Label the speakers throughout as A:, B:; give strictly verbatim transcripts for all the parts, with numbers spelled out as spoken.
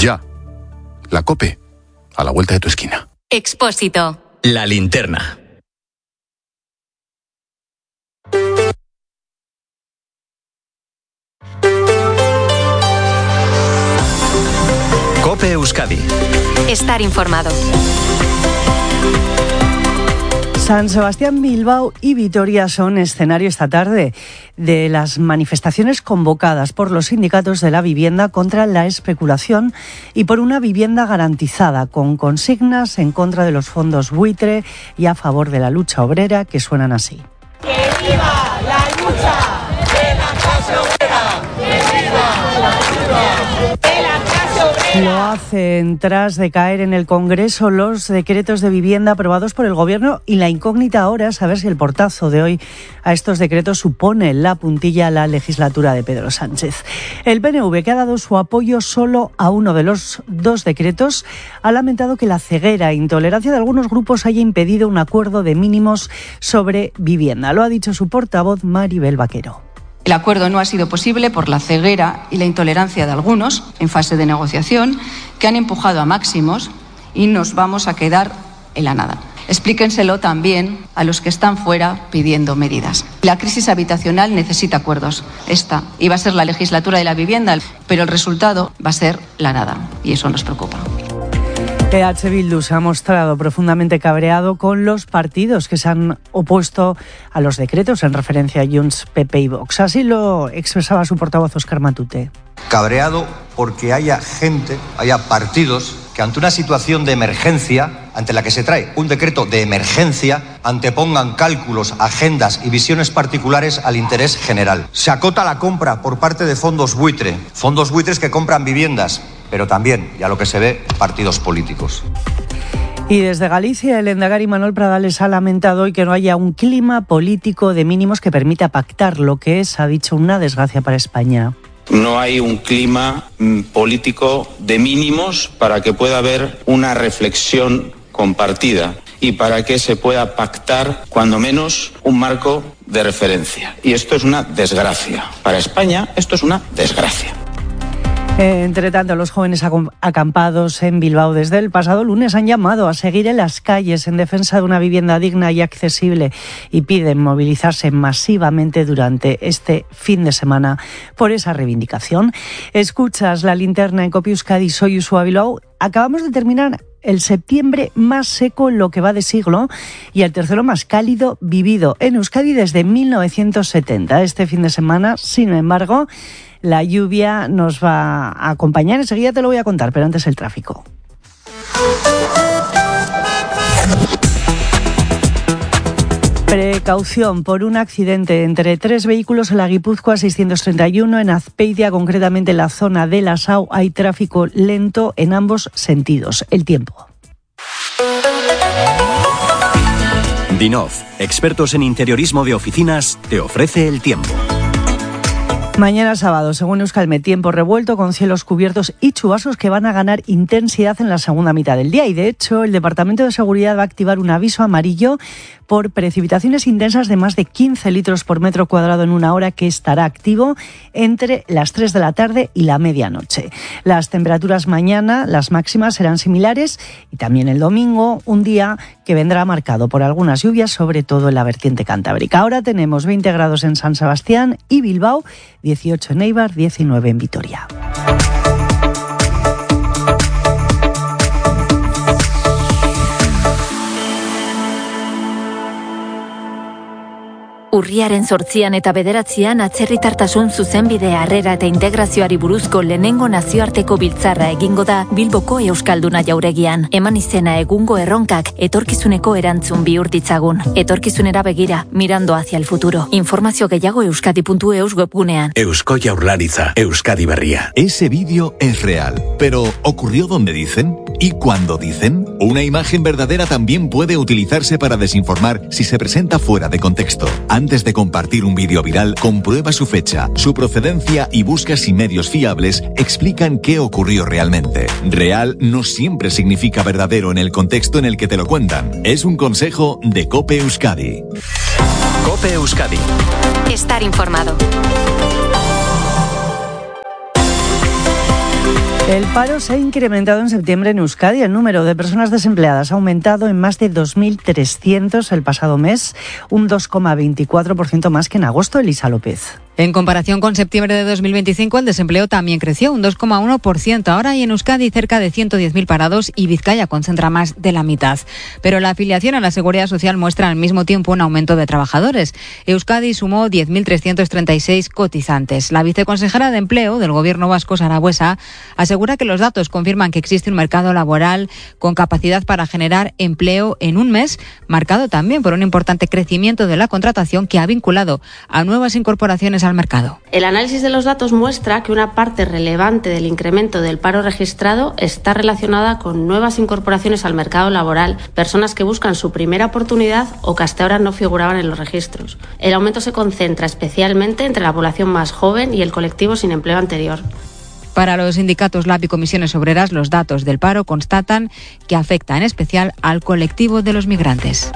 A: Ya. La COPE, a la vuelta de tu esquina.
B: Expósito.
C: La linterna. COPE Euskadi.
B: Estar informado.
D: San Sebastián, Bilbao y Vitoria son escenario esta tarde de las manifestaciones convocadas por los sindicatos de la vivienda contra la especulación y por una vivienda garantizada, con consignas en contra de los fondos buitre y a favor de la lucha obrera, que suenan así.
E: ¡Que viva la lucha de la clase obrera! ¡Que viva la lucha de la clase obrera!
D: Lo hacen tras de caer en el Congreso los decretos de vivienda aprobados por el Gobierno, y la incógnita ahora es saber si el portazo de hoy a estos decretos supone la puntilla a la legislatura de Pedro Sánchez. El P N V, que ha dado su apoyo solo a uno de los dos decretos, ha lamentado que la ceguera e intolerancia de algunos grupos haya impedido un acuerdo de mínimos sobre vivienda. Lo ha dicho su portavoz, Maribel Vaquero.
F: El acuerdo no ha sido posible por la ceguera y la intolerancia de algunos en fase de negociación, que han empujado a máximos, y nos vamos a quedar en la nada. Explíquenselo también a los que están fuera pidiendo medidas. La crisis habitacional necesita acuerdos. Esta iba a ser la legislatura de la vivienda, pero el resultado va a ser la nada, y eso nos preocupa.
D: E H Bildu se ha mostrado profundamente cabreado con los partidos que se han opuesto a los decretos en referencia a Junts, P P y Vox. Así lo expresaba su portavoz Óscar Matute.
G: Cabreado porque haya gente, haya partidos que ante una situación de emergencia, ante la que se trae un decreto de emergencia, antepongan cálculos, agendas y visiones particulares al interés general. Se acota la compra por parte de fondos buitre, fondos buitres que compran viviendas, pero también, y a lo que se ve, partidos políticos.
D: Y desde Galicia, el lehendakari Manuel Pradales ha lamentado hoy que no haya un clima político de mínimos que permita pactar lo que es, ha dicho, una desgracia para España.
H: No hay un clima político de mínimos para que pueda haber una reflexión compartida y para que se pueda pactar, cuando menos, un marco de referencia. Y esto es una desgracia. Para España, esto es una desgracia.
D: Entre tanto, los jóvenes acampados en Bilbao desde el pasado lunes han llamado a seguir en las calles en defensa de una vivienda digna y accesible, y piden movilizarse masivamente durante este fin de semana por esa reivindicación. Escuchas La Linterna en COPE Euskadi, soy Uxue Bilbao. Acabamos de terminar el septiembre más seco en lo que va de siglo y el tercero más cálido vivido en Euskadi desde mil novecientos setenta. Este fin de semana, sin embargo, la lluvia nos va a acompañar. Enseguida te lo voy a contar, pero antes el tráfico. Precaución por un accidente entre tres vehículos en la Guipúzcoa seiscientos treinta y uno, en Azpeitia, concretamente en la zona de Lasao. Hay tráfico lento en ambos sentidos. El tiempo.
I: Dinov, expertos en interiorismo de oficinas, te ofrece el tiempo.
D: Mañana sábado, según Euskalmet, tiempo revuelto con cielos cubiertos y chubascos que van a ganar intensidad en la segunda mitad del día. Y de hecho, el Departamento de Seguridad va a activar un aviso amarillo por precipitaciones intensas de más de quince litros por metro cuadrado en una hora, que estará activo entre las tres de la tarde y la medianoche. Las temperaturas mañana, las máximas, serán similares, y también el domingo, un día que vendrá marcado por algunas lluvias, sobre todo en la vertiente cantábrica. Ahora tenemos veinte grados en San Sebastián y Bilbao, dieciocho en Eibar, diecinueve en Vitoria.
B: Urriaren zortzian eta bederatzian atzerritartasun zuzenbide harrera eta integrazioari buruzko lehenengo nazioarteko biltzarra egingo da Bilboko Euskalduna jauregian. Eman izena egungo erronkak etorkizuneko erantzun bihur ditzagun. Etorkizunera begira, mirando hacia el futuro. Informazio gehiago euskadi puntu eus webgunean.
J: Eusko Jaurlaritza, Euskadi Berria. Ese vídeo es real, pero ¿ocurrió donde dicen? ¿Y cuándo dicen? Una imagen verdadera también puede utilizarse para desinformar si se presenta fuera de contexto. Antes de compartir un vídeo viral, comprueba su fecha, su procedencia y busca si medios fiables explican qué ocurrió realmente. Real no siempre significa verdadero en el contexto en el que te lo cuentan. Es un consejo de COPE Euskadi.
I: COPE Euskadi.
B: Estar informado.
D: El paro se ha incrementado en septiembre en Euskadi. El número de personas desempleadas ha aumentado en más de dos mil trescientos el pasado mes, un dos coma veinticuatro por ciento más que en agosto. Elisa López.
C: En comparación con septiembre de dos mil veinticinco, el desempleo también creció un dos coma uno por ciento. Ahora hay en Euskadi cerca de ciento diez mil parados y Vizcaya concentra más de la mitad. Pero la afiliación a la Seguridad Social muestra al mismo tiempo un aumento de trabajadores. Euskadi sumó diez mil trescientos treinta y seis cotizantes. La viceconsejera de Empleo del Gobierno vasco, Sara Buesa, asegura que los datos confirman que existe un mercado laboral con capacidad para generar empleo en un mes, marcado también por un importante crecimiento de la contratación que ha vinculado a nuevas incorporaciones al mercado.
K: El análisis de los datos muestra que una parte relevante del incremento del paro registrado está relacionada con nuevas incorporaciones al mercado laboral, personas que buscan su primera oportunidad o que hasta ahora no figuraban en los registros. El aumento se concentra especialmente entre la población más joven y el colectivo sin empleo anterior.
C: Para los sindicatos L A B y comisiones obreras, los datos del paro constatan que afecta en especial al colectivo de los migrantes.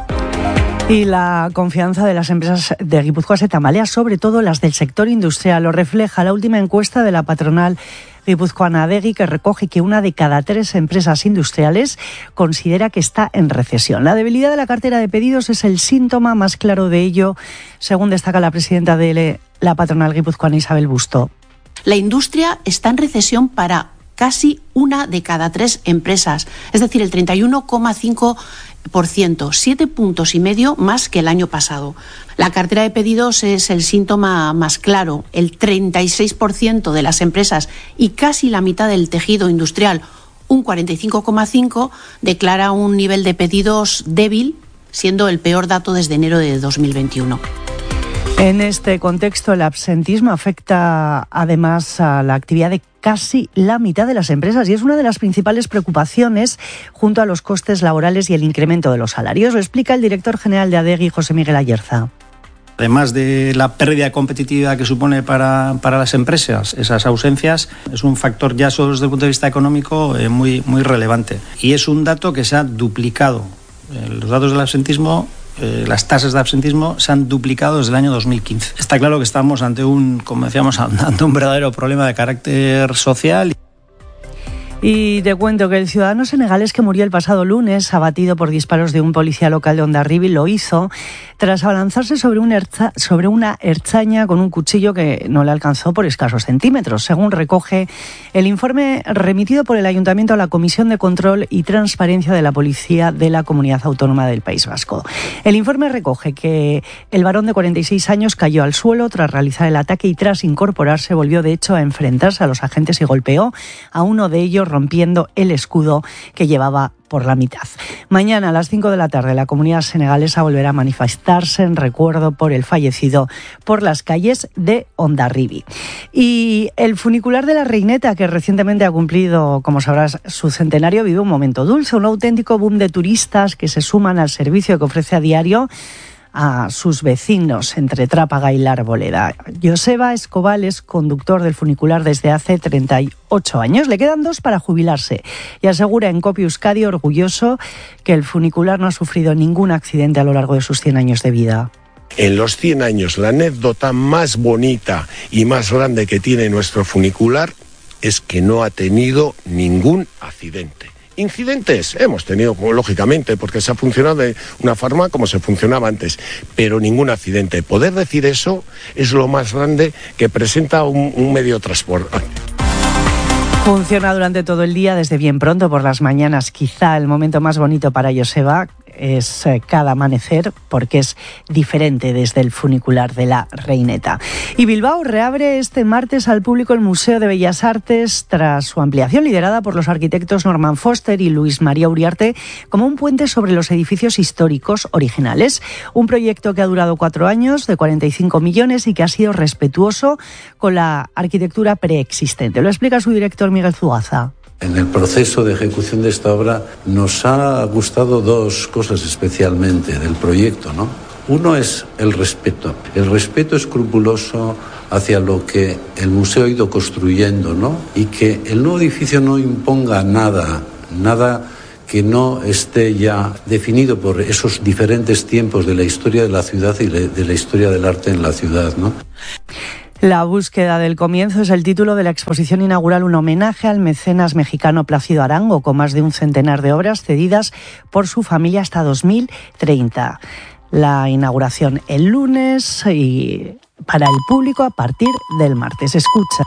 D: Y la confianza de las empresas de Guipúzcoa se tambalea, sobre todo las del sector industrial. Lo refleja la última encuesta de la patronal guipuzcoana Adegi, que recoge que una de cada tres empresas industriales considera que está en recesión. La debilidad de la cartera de pedidos es el síntoma más claro de ello, según destaca la presidenta de la patronal guipuzcoana, Isabel Busto.
L: La industria está en recesión para casi una de cada tres empresas, es decir, el treinta y uno coma cinco por ciento, siete puntos y medio más que el año pasado. La cartera de pedidos es el síntoma más claro. El treinta y seis por ciento de las empresas y casi la mitad del tejido industrial, un cuarenta y cinco coma cinco por ciento, declara un nivel de pedidos débil, siendo el peor dato desde enero de dos mil veintiuno.
D: En este contexto, el absentismo afecta además a la actividad de casi la mitad de las empresas y es una de las principales preocupaciones junto a los costes laborales y el incremento de los salarios. Lo explica el director general de Adegi, José Miguel Ayerza.
M: Además de la pérdida de competitividad que supone para, para las empresas, esas ausencias es un factor ya solo desde el punto de vista económico eh, muy, muy relevante. Y es un dato que se ha duplicado. Eh, los datos del absentismo, eh, las tasas de absentismo se han duplicado desde el año dos mil quince. Está claro que estamos ante un, como decíamos, ante un verdadero problema de carácter social.
D: Y te cuento que el ciudadano senegalés que murió el pasado lunes, abatido por disparos de un policía local de Hondarribia, lo hizo tras abalanzarse sobre, un erza, sobre una ertzaña con un cuchillo que no le alcanzó por escasos centímetros, según recoge el informe remitido por el Ayuntamiento a la Comisión de Control y Transparencia de la Policía de la Comunidad Autónoma del País Vasco. El informe recoge que el varón de cuarenta y seis años cayó al suelo tras realizar el ataque y tras incorporarse volvió de hecho a enfrentarse a los agentes y golpeó a uno de ellos, rompiendo el escudo que llevaba por la mitad. Mañana a las cinco de la tarde la comunidad senegalesa volverá a manifestarse en recuerdo por el fallecido por las calles de Hondarribia. Y el funicular de la Reineta, que recientemente ha cumplido, como sabrás, su centenario, vive un momento dulce, un auténtico boom de turistas que se suman al servicio que ofrece a diario a sus vecinos entre Trápaga y la Arboleda. Joseba Escobal es conductor del funicular desde hace treinta y ocho años. Le quedan dos para jubilarse y asegura en Copi Euskadi, orgulloso, que el funicular no ha sufrido ningún accidente a lo largo de sus cien años de vida.
N: En los cien años, la anécdota más bonita y más grande que tiene nuestro funicular es que no ha tenido ningún accidente. Incidentes hemos tenido, lógicamente, porque se ha funcionado de una forma como se funcionaba antes, pero ningún accidente. Poder decir eso es lo más grande que presenta un, un medio de transporte.
D: Funciona durante todo el día, desde bien pronto por las mañanas. Quizá el momento más bonito para Joseba es cada amanecer, porque es diferente desde el funicular de la Reineta. Y Bilbao reabre este martes al público el Museo de Bellas Artes tras su ampliación, liderada por los arquitectos Norman Foster y Luis María Uriarte, como un puente sobre los edificios históricos originales. Un proyecto que ha durado cuatro años, de cuarenta y cinco millones, y que ha sido respetuoso con la arquitectura preexistente. Lo explica su director Miguel Zugaza.
O: En el proceso de ejecución de esta obra nos ha gustado dos cosas especialmente del proyecto, ¿no? Uno es el respeto, el respeto escrupuloso hacia lo que el museo ha ido construyendo, ¿no? Y que el nuevo edificio no imponga nada, nada que no esté ya definido por esos diferentes tiempos de la historia de la ciudad y de la historia del arte en la ciudad, ¿no?
D: La búsqueda del comienzo es el título de la exposición inaugural, un homenaje al mecenas mexicano Plácido Arango, con más de un centenar de obras cedidas por su familia hasta dos mil treinta. La inauguración el lunes y para el público a partir del martes. Escucha.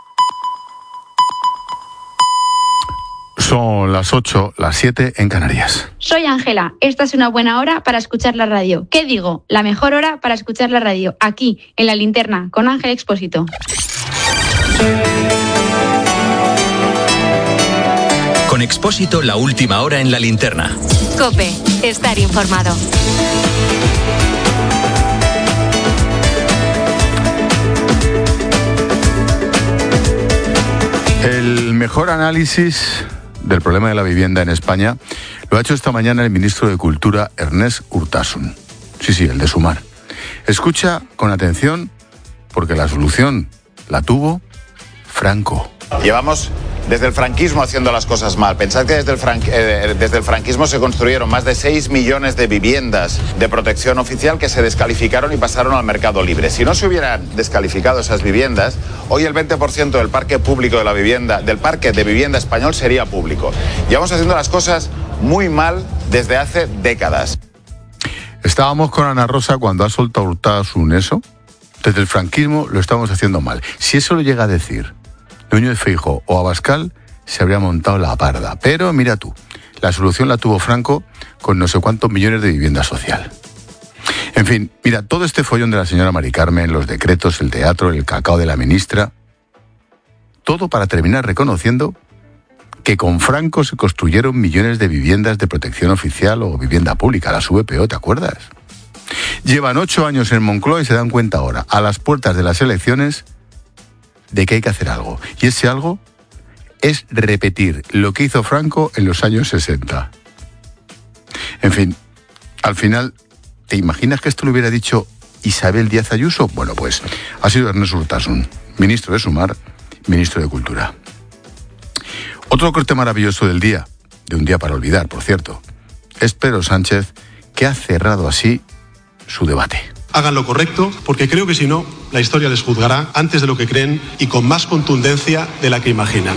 A: Son las ocho, las siete en Canarias.
P: Soy Ángela. Esta es una buena hora para escuchar la radio. ¿Qué digo? La mejor hora para escuchar la radio. Aquí, en La Linterna, con Ángel Expósito.
Q: Con Expósito, la última hora en La Linterna.
B: COPE. Estar informado.
A: El mejor análisis del problema de la vivienda en España lo ha hecho esta mañana el ministro de Cultura, Ernest Urtasun. Sí, sí, el de Sumar. Escucha con atención, porque la solución la tuvo Franco.
R: Llevamos desde el franquismo haciendo las cosas mal. Pensad que desde el, fran- eh, desde el franquismo se construyeron más de seis millones de viviendas de protección oficial que se descalificaron y pasaron al mercado libre. Si no se hubieran descalificado esas viviendas, hoy el veinte por ciento del parque público de la vivienda, del parque de vivienda español sería público. Llevamos haciendo las cosas muy mal desde hace décadas.
A: Estábamos con Ana Rosa cuando ha soltado Urtasun eso. Desde el franquismo lo estamos haciendo mal. Si eso lo llega a decir Núñez Feijóo o Abascal, se habría montado la parda. Pero mira tú, la solución la tuvo Franco con no sé cuántos millones de vivienda social. En fin, mira, todo este follón de la señora Mari Carmen, los decretos, el teatro, el cacao de la ministra, todo para terminar reconociendo que con Franco se construyeron millones de viviendas de protección oficial o vivienda pública, las V P O, ¿te acuerdas? Llevan ocho años en Moncloa y se dan cuenta ahora, a las puertas de las elecciones, de que hay que hacer algo. Y ese algo es repetir lo que hizo Franco en los años sesenta. En fin, al final, ¿te imaginas que esto lo hubiera dicho Isabel Díaz Ayuso? Bueno, pues ha sido Ernest Urtasun, ministro de Sumar, ministro de Cultura. Otro corte maravilloso del día, de un día para olvidar, por cierto, es Pedro Sánchez, que ha cerrado así su debate.
S: Hagan lo correcto, porque creo que si no, la historia les juzgará antes de lo que creen y con más contundencia de la que imaginan.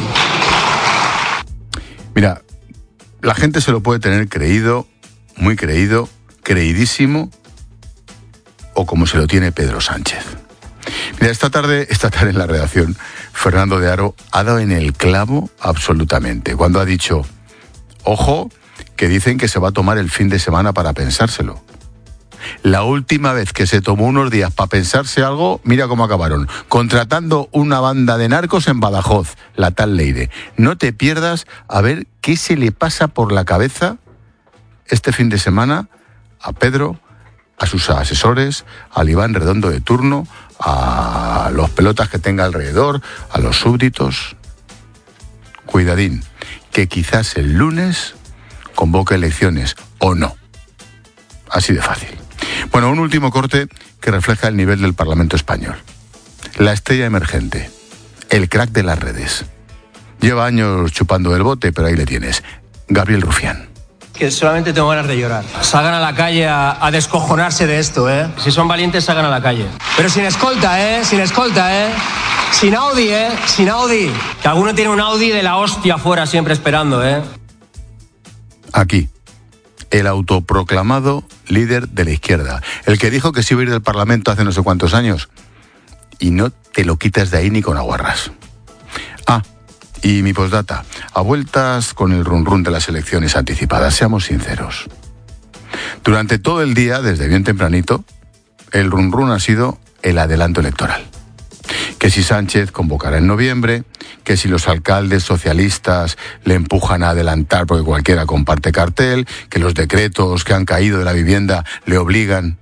A: Mira, la gente se lo puede tener creído, muy creído, creidísimo, o como se lo tiene Pedro Sánchez. Mira, esta tarde, esta tarde en la redacción, Fernando de Aro ha dado en el clavo absolutamente, cuando ha dicho, ojo, que dicen que se va a tomar el fin de semana para pensárselo. La última vez que se tomó unos días para pensarse algo, mira cómo acabaron. Contratando una banda de narcos en Badajoz, la tal Leire. No te pierdas a ver qué se le pasa por la cabeza este fin de semana a Pedro, a sus asesores, al Iván Redondo de turno, a los pelotas que tenga alrededor, a los súbditos. Cuidadín, que quizás el lunes convoque elecciones o no. Así de fácil. Bueno, un último corte que refleja el nivel del Parlamento español. La estrella emergente, el crack de las redes. Lleva años chupando el bote, pero ahí le tienes. Gabriel Rufián.
T: Que solamente tengo ganas de llorar. Salgan a la calle a, a descojonarse de esto, ¿eh? Si son valientes, salgan a la calle. Pero sin escolta, ¿eh? Sin escolta, ¿eh? Sin Audi, ¿eh? Sin Audi. Que alguno tiene un Audi de la hostia afuera siempre esperando, ¿eh?
A: Aquí. El autoproclamado líder de la izquierda, el que dijo que se iba a ir del Parlamento hace no sé cuántos años, y no te lo quitas de ahí ni con aguarras. Ah, y mi postdata, a vueltas con el run run de las elecciones anticipadas, seamos sinceros. Durante todo el día, desde bien tempranito, el run run ha sido el adelanto electoral. Que si Sánchez convocará en noviembre, que si los alcaldes socialistas le empujan a adelantar porque cualquiera comparte cartel, que los decretos que han caído de la vivienda le obligan.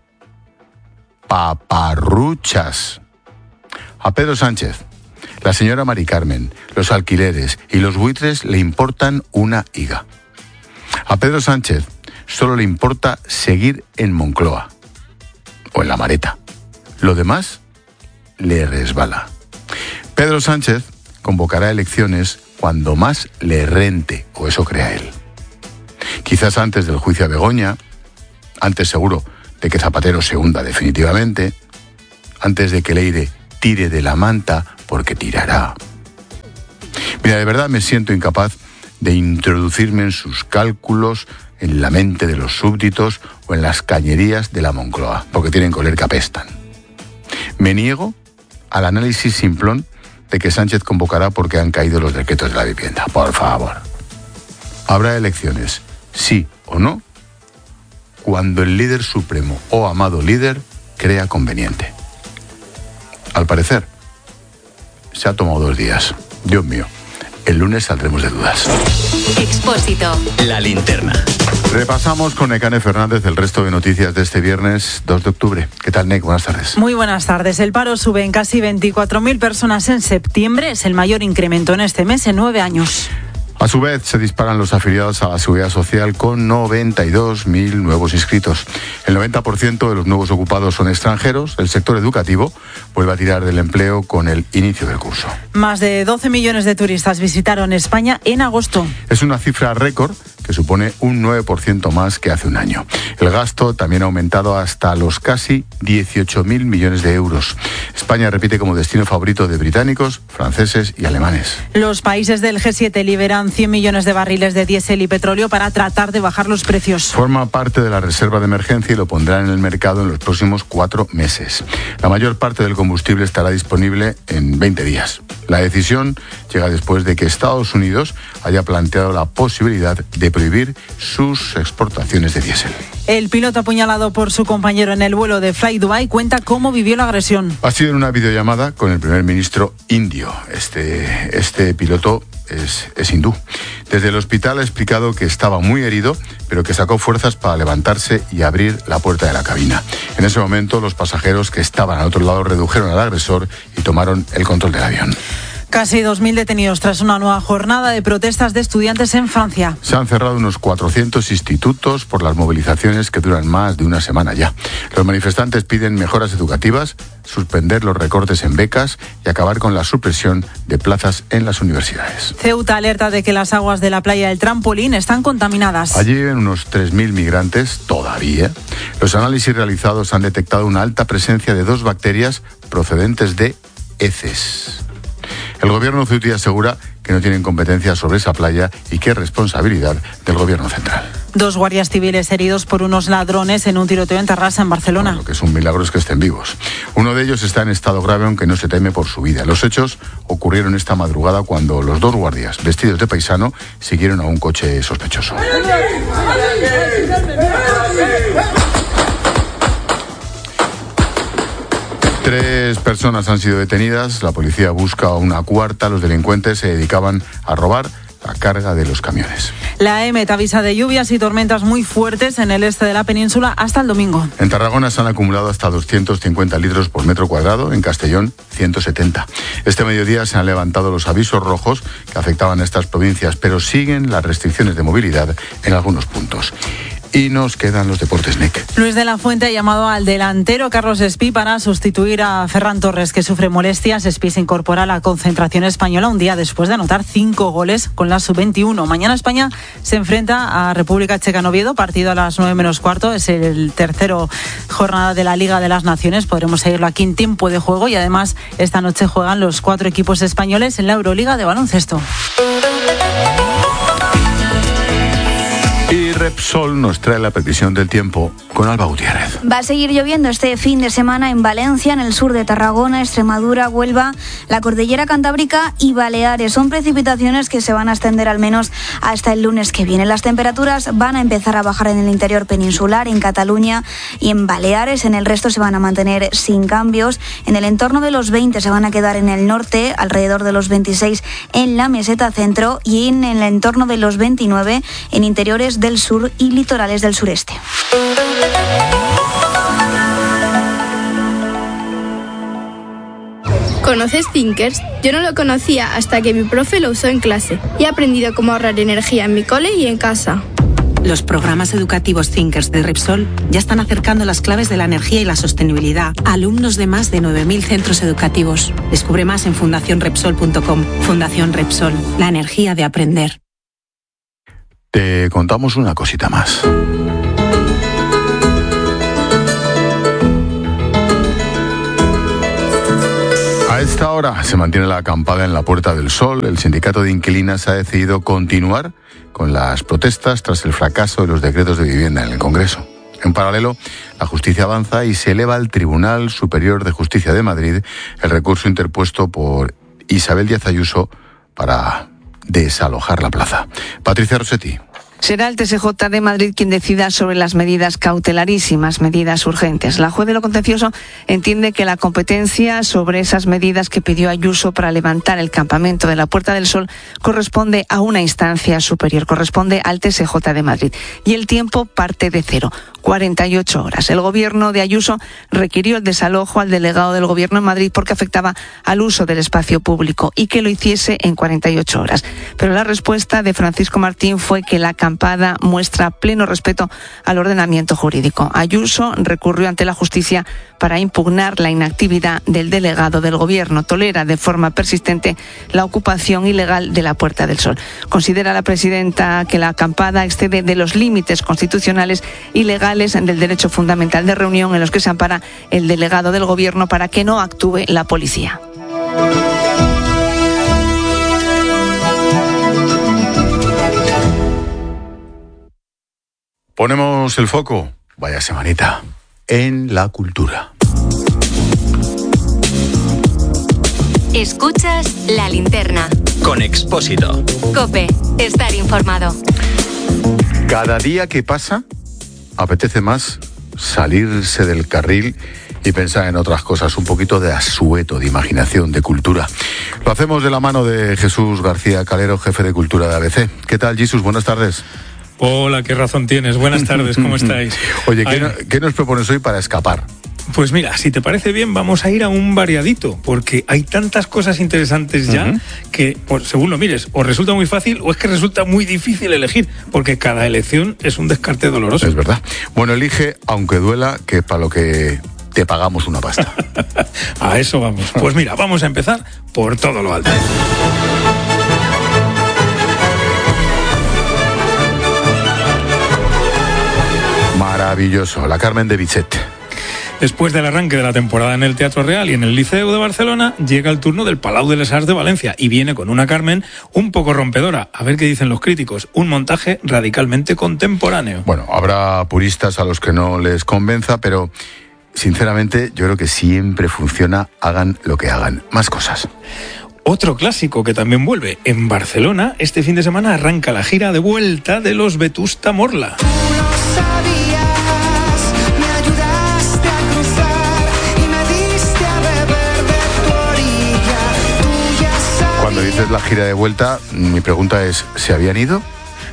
A: Paparruchas. A Pedro Sánchez, la señora Mari Carmen, los alquileres y los buitres le importan una higa. A Pedro Sánchez solo le importa seguir en Moncloa o en la Mareta. Lo demás le resbala. Pedro Sánchez convocará elecciones cuando más le rente, o eso crea él. Quizás antes del juicio a Begoña, antes seguro de que Zapatero se hunda definitivamente, antes de que Leire tire de la manta, porque tirará. Mira, de verdad me siento incapaz de introducirme en sus cálculos, en la mente de los súbditos o en las cañerías de la Moncloa, porque tienen que oler que apestan. Me niego al análisis simplón de que Sánchez convocará porque han caído los decretos de la vivienda. Por favor. Habrá elecciones, sí o no, cuando el líder supremo o amado líder crea conveniente. Al parecer, se ha tomado dos días. Dios mío, el lunes saldremos de dudas.
B: Expósito.
Q: La linterna.
A: Repasamos con Nekane Fernández el resto de noticias de este viernes dos de octubre. ¿Qué tal, Nek? Buenas tardes.
U: Muy buenas tardes. El paro sube en casi veinticuatro mil personas en septiembre. Es el mayor incremento en este mes en nueve años.
A: A su vez, se disparan los afiliados a la Seguridad Social con noventa y dos mil nuevos inscritos. El noventa por ciento de los nuevos ocupados son extranjeros. El sector educativo vuelve a tirar del empleo con el inicio del curso.
U: Más de doce millones de turistas visitaron España en agosto.
A: Es una cifra récord que supone un nueve por ciento más que hace un año. El gasto también ha aumentado hasta los casi dieciocho mil millones de euros. España repite como destino favorito de británicos, franceses y alemanes.
U: Los países del G siete liberan cien millones de barriles de diésel y petróleo para tratar de bajar los precios.
A: Forma parte de la reserva de emergencia y lo pondrán en el mercado en los próximos cuatro meses. La mayor parte del combustible estará disponible en veinte días. La decisión llega después de que Estados Unidos haya planteado la posibilidad de prohibir sus exportaciones de diésel.
U: El piloto apuñalado por su compañero en el vuelo de Fly Dubai cuenta cómo vivió la agresión.
A: Ha sido en una videollamada con el primer ministro indio. Este, este piloto es, es hindú. Desde el hospital ha explicado que estaba muy herido, pero que sacó fuerzas para levantarse y abrir la puerta de la cabina. En ese momento, los pasajeros que estaban al otro lado redujeron al agresor y tomaron el control del avión.
U: Casi dos mil detenidos tras una nueva jornada de protestas de estudiantes en Francia.
A: Se han cerrado unos cuatrocientos institutos por las movilizaciones que duran más de una semana ya. Los manifestantes piden mejoras educativas, suspender los recortes en becas y acabar con la supresión de plazas en las universidades.
U: Ceuta alerta de que las aguas de la playa del Trampolín están contaminadas.
A: Allí viven unos tres mil migrantes todavía. Los análisis realizados han detectado una alta presencia de dos bacterias procedentes de heces. El gobierno ceutí asegura que no tienen competencia sobre esa playa y que es responsabilidad del gobierno central.
U: Dos guardias civiles heridos por unos ladrones en un tiroteo en Terrassa, en Barcelona.
A: Bueno, lo que es un milagro es que estén vivos. Uno de ellos está en estado grave, aunque no se teme por su vida. Los hechos ocurrieron esta madrugada cuando los dos guardias, vestidos de paisano, siguieron a un coche sospechoso. Tres personas han sido detenidas, la policía busca a una cuarta, los delincuentes se dedicaban a robar la carga de los camiones.
U: La EMET avisa de lluvias y tormentas muy fuertes en el este de la península hasta el domingo.
A: En Tarragona se han acumulado hasta doscientos cincuenta litros por metro cuadrado, en Castellón ciento setenta. Este mediodía se han levantado los avisos rojos que afectaban a estas provincias, pero siguen las restricciones de movilidad en algunos puntos. Y nos quedan los deportes, Nick.
U: Luis de la Fuente ha llamado al delantero Carlos Espí para sustituir a Ferran Torres, que sufre molestias. Espí se incorpora a la concentración española un día después de anotar cinco goles con la sub veintiuno. Mañana España se enfrenta a República Checa en Oviedo, partido a las nueve menos cuarto. Es el tercero jornada de la Liga de las Naciones. Podremos seguirlo aquí en tiempo de juego y además esta noche juegan los cuatro equipos españoles en la Euroliga de baloncesto.
A: Y Repsol nos trae la previsión del tiempo con Alba Gutiérrez.
V: Va a seguir lloviendo este fin de semana en Valencia, en el sur de Tarragona, Extremadura, Huelva, la Cordillera Cantábrica y Baleares. Son precipitaciones que se van a extender al menos hasta el lunes que viene. Las temperaturas van a empezar a bajar en el interior peninsular, en Cataluña y en Baleares. En el resto se van a mantener sin cambios. En el entorno de los veinte se van a quedar en el norte, alrededor de los veintiséis en la meseta centro y en el entorno de los veintinueve en interiores del sur y litorales del sureste.
W: ¿Conoces Thinkers? Yo no lo conocía hasta que mi profe lo usó en clase y he aprendido cómo ahorrar energía en mi cole y en casa.
X: Los programas educativos Thinkers de Repsol ya están acercando las claves de la energía y la sostenibilidad a alumnos de más de nueve mil centros educativos. Descubre más en fundación repsol punto com. Fundación Repsol, la energía de aprender.
A: Te contamos una cosita más. esta hora se mantiene la acampada en la Puerta del Sol. El sindicato de inquilinas ha decidido continuar con las protestas tras el fracaso de los decretos de vivienda en el Congreso. En paralelo, la justicia avanza y se eleva al Tribunal Superior de Justicia de Madrid el recurso interpuesto por Isabel Díaz Ayuso para desalojar la plaza. Patricia Rossetti.
E: Será el T S J de Madrid quien decida sobre las medidas cautelarísimas, medidas urgentes. La juez de lo contencioso entiende que la competencia sobre esas medidas que pidió Ayuso para levantar el campamento de la Puerta del Sol corresponde a una instancia superior, corresponde al T S J de Madrid. Y el tiempo parte de cero, cuarenta y ocho horas. El gobierno de Ayuso requirió el desalojo al delegado del gobierno en Madrid porque afectaba al uso del espacio público y que lo hiciese en cuarenta y ocho horas. Pero la respuesta de Francisco Martín fue que la campaña muestra pleno respeto al ordenamiento jurídico. Ayuso recurrió ante la justicia para impugnar la inactividad del delegado del gobierno. Tolera de forma persistente la ocupación ilegal de la Puerta del Sol. Considera la presidenta que la acampada excede de los límites constitucionales y legales del derecho fundamental de reunión en los que se ampara el delegado del gobierno para que no actúe la policía.
A: Ponemos el foco, vaya semanita, en la cultura.
B: Escuchas La Linterna.
Q: Con Expósito.
B: COPE, estar informado.
A: Cada día que pasa, apetece más salirse del carril y pensar en otras cosas, un poquito de asueto, de imaginación, de cultura. Lo hacemos de la mano de Jesús García Calero, jefe de cultura de A B C. ¿Qué tal, Jesús? Buenas tardes.
F: Hola, qué razón tienes. Buenas tardes, ¿cómo estáis?
A: Oye, ¿qué, no, ¿qué nos propones hoy para escapar?
F: Pues mira, si te parece bien, vamos a ir a un variadito, porque hay tantas cosas interesantes ya uh-huh. que, pues, según lo mires, o resulta muy fácil o es que resulta muy difícil elegir, porque cada elección es un descarte doloroso.
A: Es verdad. Bueno, elige, aunque duela, que es para lo que te pagamos una pasta.
F: A eso vamos. Pues mira, vamos a empezar por todo lo alto.
A: Maravilloso, la Carmen de Bizet.
F: Después del arranque de la temporada en el Teatro Real y en el Liceu de Barcelona, llega el turno del Palau de les Arts de Valencia y viene con una Carmen un poco rompedora. A ver qué dicen los críticos. Un montaje radicalmente contemporáneo.
A: Bueno, habrá puristas a los que no les convenza, pero sinceramente yo creo que siempre funciona, hagan lo que hagan. Más cosas.
F: Otro clásico que también vuelve. En Barcelona, este fin de semana arranca la gira de vuelta de los Vetusta Morla.
A: Cuando dices la gira de vuelta, mi pregunta es, ¿se habían ido?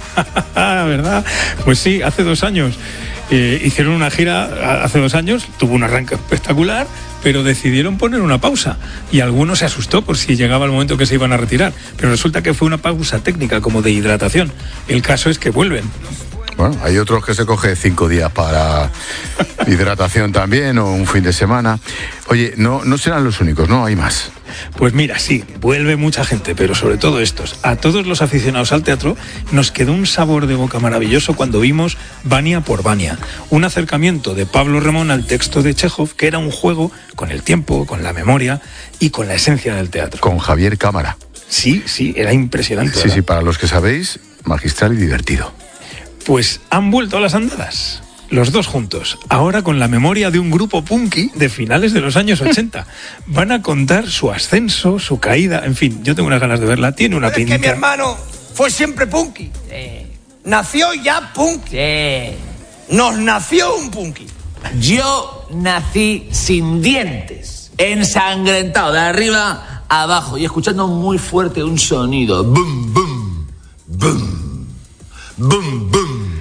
F: ¿Verdad? Pues sí, hace dos años. Eh, hicieron una gira hace dos años, tuvo un arranque espectacular, pero decidieron poner una pausa. Y alguno se asustó por si llegaba el momento que se iban a retirar. Pero resulta que fue una pausa técnica, como de hidratación. El caso es que vuelven.
A: Bueno, hay otros que se coge cinco días para hidratación también, o un fin de semana. Oye, no, no serán los únicos, ¿no? Hay más.
F: Pues mira, sí, vuelve mucha gente, pero sobre todo estos. A todos los aficionados al teatro nos quedó un sabor de boca maravilloso cuando vimos Vania por Vania, un acercamiento de Pablo Remón al texto de Chejov, que era un juego con el tiempo, con la memoria y con la esencia del teatro.
A: Con Javier Cámara.
F: Sí, sí, era impresionante.
A: Sí,
F: ¿verdad?
A: Sí, para los que sabéis, magistral y divertido.
F: Pues han vuelto a las andadas. Los dos juntos, ahora con la memoria de un grupo punky de finales de los años ochenta. Van a contar su ascenso, su caída, en fin, yo tengo unas ganas de verla, tiene una pinta.
G: Es que mi hermano fue siempre punky. Sí. Nació ya punky. Sí. Nos nació un punky.
H: Yo nací sin dientes, ensangrentado de arriba a abajo y escuchando muy fuerte un sonido. Bum, bum, bum, bum, bum.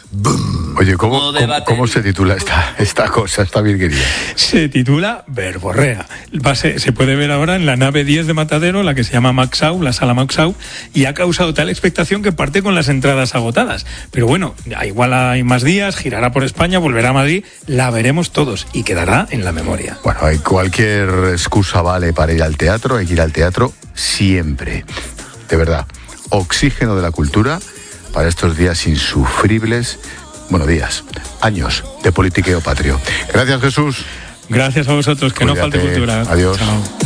A: Oye, ¿cómo, ¿cómo, ¿cómo se titula esta, esta cosa, esta virguería?
F: Se titula Verborrea. Va a ser, se puede ver ahora en la nave diez de Matadero, la que se llama Maxau, la sala Maxau, y ha causado tal expectación que parte con las entradas agotadas. Pero bueno, igual hay más días, girará por España, volverá a Madrid, la veremos todos y quedará en la memoria.
A: Bueno, hay cualquier excusa vale para ir al teatro, hay que ir al teatro siempre. De verdad, oxígeno de la cultura para estos días insufribles, bueno, días, años de politiqueo patrio. Gracias, Jesús.
F: Gracias a vosotros, que Cuídate. No falte cultura.
A: Adiós.
F: Chao.